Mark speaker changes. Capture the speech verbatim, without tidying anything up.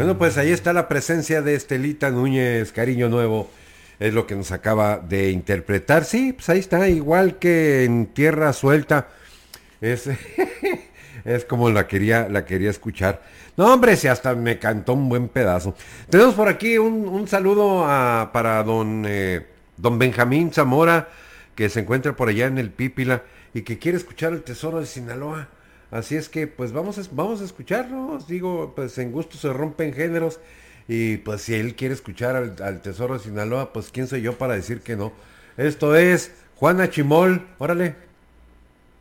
Speaker 1: Bueno, pues ahí está la presencia de Estelita Núñez, Cariño Nuevo, es lo que nos acaba de interpretar. Sí, pues ahí está, igual que en Tierra Suelta, es, es como la quería, la quería escuchar. No, hombre, si hasta me cantó un buen pedazo. Tenemos por aquí un, un saludo a, para don, eh, don Benjamín Zamora, que se encuentra por allá en el Pípila y que quiere escuchar el Tesoro de Sinaloa. Así es que pues vamos a, vamos a escucharlo. Digo, pues en gusto se rompen géneros. Y pues si él quiere escuchar al, al Tesoro de Sinaloa, pues quién soy yo para decir que no. Esto es Juana Chimol. Órale.